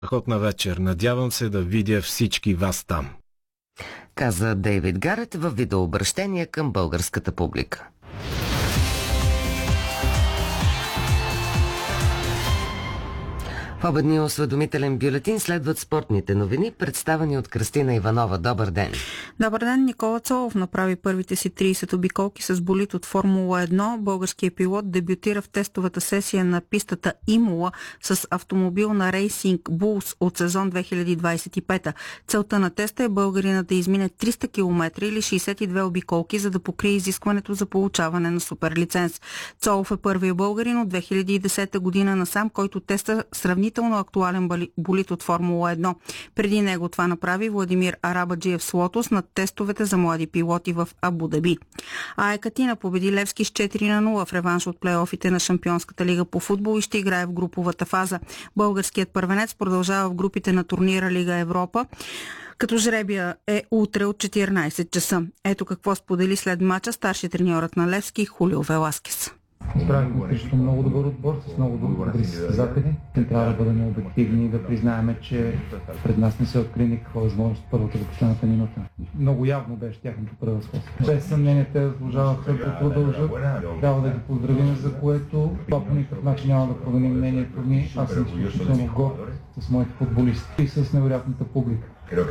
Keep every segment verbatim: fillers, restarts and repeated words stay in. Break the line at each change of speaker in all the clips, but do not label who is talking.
Страхотна вечер. Надявам се да видя всички вас там.
Каза Дейвид Гарет във видеообращение към българската публика. В обедния осведомителен бюлетин следват спортните новини, представени от Кристина Иванова. Добър ден!
Добър ден! Никола Цолов направи първите си трийсет обиколки с болид от Формула едно. Българският пилот дебютира в тестовата сесия на пистата Имола с автомобил на Racing Bulls от сезон две хиляди двадесет и пета. Целта на теста е българинът да измине триста километра или шейсет и две обиколки, за да покрие изискването за получаване на суперлиценз. Цолов е първият българин от две хиляди и десета година насам, който теста сравнително актуален болид от Формула едно. Преди него това направи Владимир Арабаджиев с Лотос на тестовете за млади пилоти в Абу Даби. АЕК Атина победи Левски с четири на нула в реванш от плейофите на Шампионската лига по футбол и ще играе в груповата фаза. Българският първенец продължава в групите на турнира Лига Европа, като жребия е утре от четиринадесет часа. Ето какво сподели след мача старши треньорът на Левски Хулио Веласкес.
Правихме срещу много добър отбор, с много добри състезатели. Не трябва да бъдем обективни и да признаем, че пред нас не се откри никаква възможност първата до последната минута. Много явно беше тяхното превъзходство. Без съмнение те заслужаваха да продължат. Трябва да ги поздравим, за което това по никакъв начин няма да промени мнението ми. Аз съм изключително горд с моите футболисти и с невероятната публика.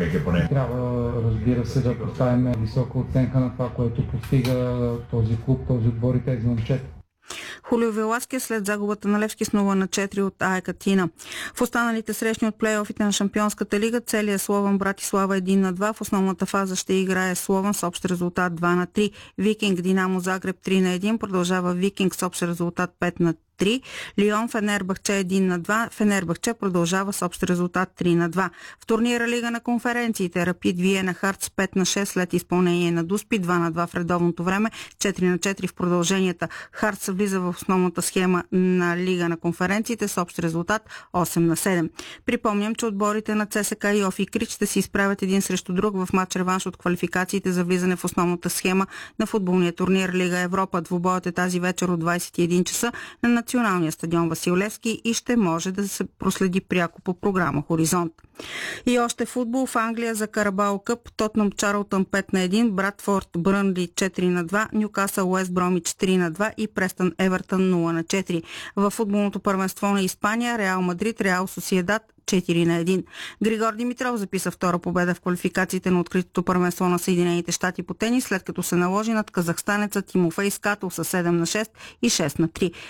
Трябва, разбира се, да поставим висока оценка на това, което постига този клуб, този отбор и тези момчета.
Хулио Веласкес след загубата на Левски с нула на четири от АЕК Атина. В останалите срещни от плейофите на Шампионската лига целият Слован Братислава един на два. В основната фаза ще играе Слован с общ резултат два на три. Викинг Динамо Загреб три на един. Продължава Викинг с общ резултат пет на три. Лион Фенербахче един на два. Фенербахче продължава с общ резултат три на два. В турнира Лига на конференциите Рапид Виена Хартс пет на шест след изпълнение на Дуспи, два на два в редовното време, четири на четири в продълженията. Хартс влиза в основната схема на Лига на конференциите с общ резултат осем на седем. Припомням, че отборите на ЦСКА и Офи Крич ще се изправят един срещу друг в матч реванш от квалификациите за влизане в основната схема на футболния турнир Лига Европа. Двубоят е тази вечер от двадесет и един часа на националния стадион Васил Левски и ще може да се проследи пряко по програма Хоризонт. И още футбол в Англия за Карабао Къп. Тотнъм Чарлтън пет на един, Брадфорд Брънли четири на два, Нюкасъл Уест Бромич три на два и Престън Евертън нула на четири. В футболното първенство на Испания Реал Мадрид Реал Сосиедад четири на един. Григор Димитров записа втора победа в квалификациите на откритото първенство на Съединените щати по тенис, след като се наложи над казахстанеца Тимофей Скатов с седем на шест и шест на три.